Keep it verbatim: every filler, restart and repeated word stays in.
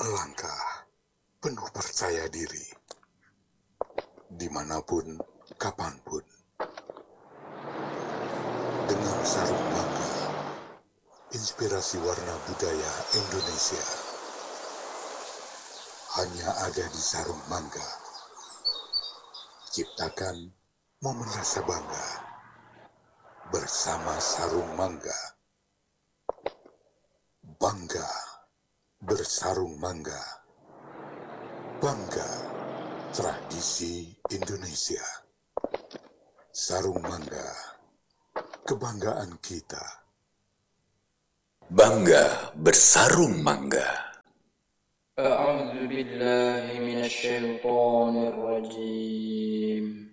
melangkah penuh percaya diri, dimanapun, kapanpun, dengan sarung mangga, inspirasi warna budaya Indonesia hanya ada di sarung mangga. Ciptakan momen rasa bangga bersama sarung mangga. Bangga bersarung mangga. Bangga tradisi Indonesia. Sarung mangga, kebanggaan kita. Bangga bersarung mangga. أعوذ بالله من الشيطان الرجيم